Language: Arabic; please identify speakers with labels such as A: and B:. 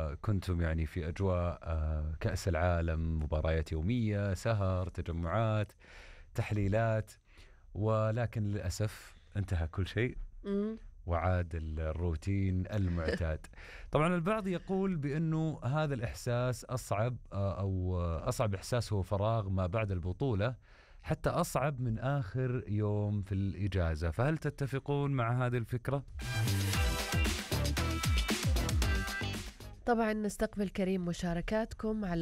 A: وكنتم يعني في أجواء كأس العالم، مباريات يومية، سهر، تجمعات، تحليلات، ولكن للأسف انتهى كل شيء وعاد الروتين المعتاد. طبعا البعض يقول بأنه هذا الإحساس أصعب، أو أصعب إحساس هو فراغ ما بعد البطولة، حتى أصعب من آخر يوم في الإجازة. فهل تتفقون مع هذه الفكرة؟
B: طبعا نستقبل كريم مشاركاتكم على